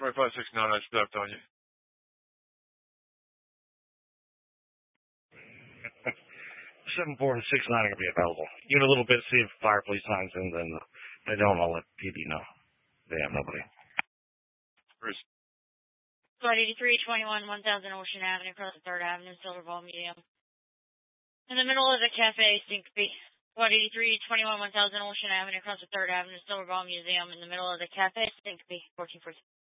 2569, I stepped on you. 74 and 69 are going to be available. Give it a little bit, see if fire police signs in, then they don't, I'll let PD know. They have nobody. Bruce. Squad 8321, 1000 Ocean Avenue, across the 3rd Avenue, Silver Ball Museum. In the middle of the cafe, Syncope. Squad 8321, 1000 Ocean Avenue, across the 3rd Avenue, Silver Ball Museum. In the middle of the cafe, Syncope, 1446.